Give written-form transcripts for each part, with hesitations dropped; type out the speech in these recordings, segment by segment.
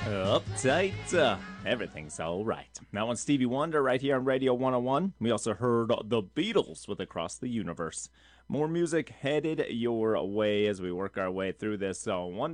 Uptight. Everything's all right. That one's Stevie Wonder right here on Radio 101. We also heard the Beatles with Across the Universe. More music headed your way as we work our way through this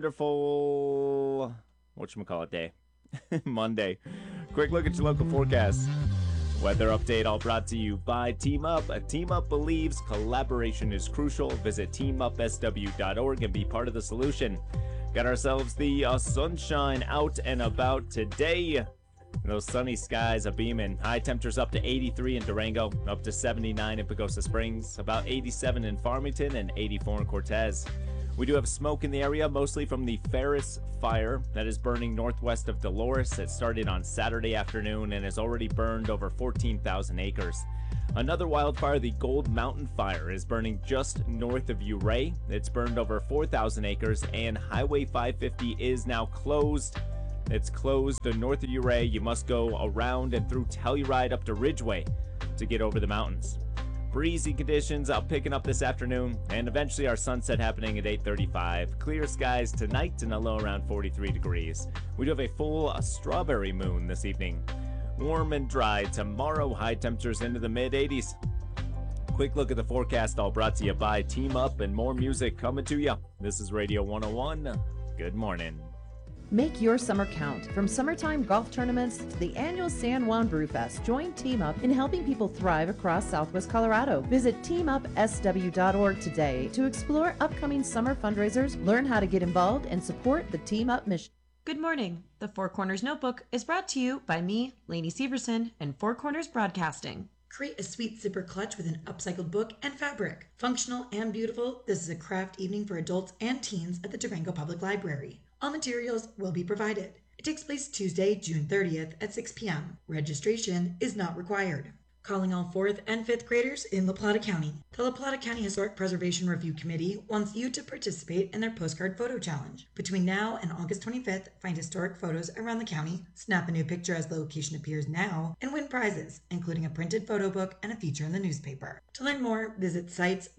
wonderful, whatchamacallit day, Monday. Quick look at your local forecast. Weather update all brought to you by Team Up. Team Up believes collaboration is crucial. Visit teamupsw.org and be part of the solution. Got ourselves the sunshine out and about today. Those sunny skies are beaming. High temperatures up to 83 in Durango, up to 79 in Pagosa Springs, about 87 in Farmington, and 84 in Cortez. We do have smoke in the area, mostly from the Ferris fire that is burning northwest of Dolores. It started on Saturday afternoon and has already burned over 14,000 acres. Another wildfire, the Gold Mountain Fire, is burning just north of Ouray. It's burned over 4,000 acres, and Highway 550 is now closed. It's closed to north of Ouray. You must go around and through Telluride up to Ridgeway to get over the mountains. Breezy conditions picking up this afternoon, and eventually our sunset happening at 8:35. Clear skies tonight and a low around 43 degrees. We do have a full strawberry moon this evening. Warm and dry tomorrow, high temperatures into the mid-80s. Quick look at the forecast, all brought to you by Team Up, and more music coming to you. This is Radio 101. Good morning. Make your summer count. From summertime golf tournaments to the annual San Juan Brewfest, join Team Up in helping people thrive across Southwest Colorado. Visit teamupsw.org today to explore upcoming summer fundraisers, learn how to get involved, and support the Team Up mission. Good morning. The Four Corners Notebook is brought to you by me, Lainey Severson, and Four Corners Broadcasting. Create a sweet zipper clutch with an upcycled book and fabric. Functional and beautiful, this is a craft evening for adults and teens at the Durango Public Library. All materials will be provided. It takes place Tuesday, June 30th at 6 p.m. Registration is not required. Calling all 4th and 5th graders in La Plata County. The La Plata County Historic Preservation Review Committee wants you to participate in their postcard photo challenge. Between now and August 25th, find historic photos around the county, snap a new picture as the location appears now, and win prizes, including a printed photo book and a feature in the newspaper. To learn more, visit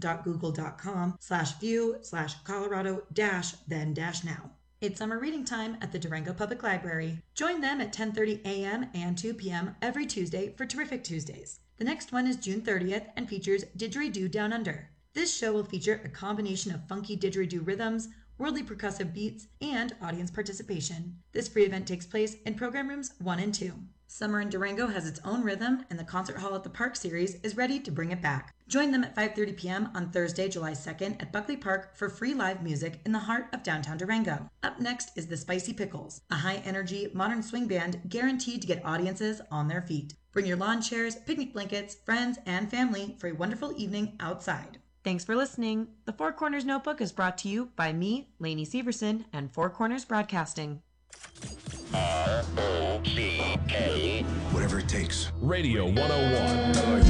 sites.google.com/view/Colorado-then-now. It's summer reading time at the Durango Public Library. Join them at 10:30 a.m. and 2 p.m. every Tuesday for Terrific Tuesdays. The next one is June 30th and features Didgeridoo Down Under. This show will feature a combination of funky didgeridoo rhythms, worldly percussive beats, and audience participation. This free event takes place in program rooms 1 and 2. Summer in Durango has its own rhythm, and the Concert Hall at the Park series is ready to bring it back. Join them at 5:30 p.m. on Thursday, July 2nd at Buckley Park for free live music in the heart of downtown Durango. Up next is the Spicy Pickles, a high-energy modern swing band guaranteed to get audiences on their feet. Bring your lawn chairs, picnic blankets, friends, and family for a wonderful evening outside. Thanks for listening. The Four Corners Notebook is brought to you by me, Lainey Severson, and Four Corners Broadcasting. ROCK. Whatever it takes. Radio 101.